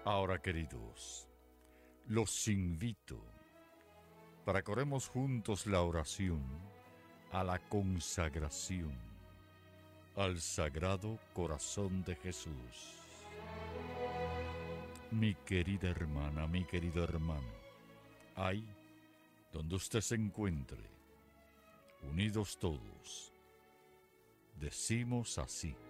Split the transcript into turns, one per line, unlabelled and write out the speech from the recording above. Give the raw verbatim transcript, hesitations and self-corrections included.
Ahora, queridos, los invito para que oremos juntos la oración a la consagración al Sagrado Corazón de Jesús. Mi querida hermana, mi querido hermano, ahí donde usted se encuentre, unidos todos, decimos así: